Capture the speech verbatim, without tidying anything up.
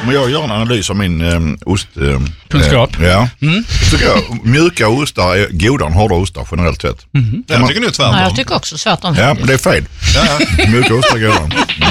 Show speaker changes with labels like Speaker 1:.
Speaker 1: om jag gör en analys av min um, ost... Um,
Speaker 2: Kunskap.
Speaker 1: Uh, ja. Mm. Tycker jag mjuka ostar är godare än hårda ostar generellt sett.
Speaker 3: Mm. Jag tycker nu tvärtom.
Speaker 4: Ja, jag tycker också tvärtom.
Speaker 1: Ja, men det är fel. Ja, ja. Mjuka ostar är godare.